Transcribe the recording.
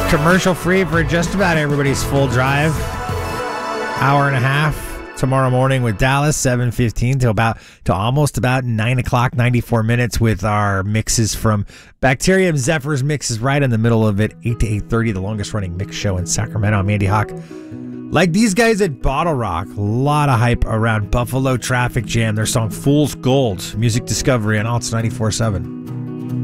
Commercial free for just about everybody's full drive. Hour and a half tomorrow morning with Dallas, 7:15 to almost about 9 o'clock, 94 minutes with our mixes from Bacterium. Zephyr's mix is right in the middle of it, 8 to 8:30, the longest running mix show in Sacramento. I'm Andy Hawk. Like these guys at Bottle Rock, a lot of hype around Buffalo Traffic Jam, their song Fool's Gold, music discovery on Alts 94.7.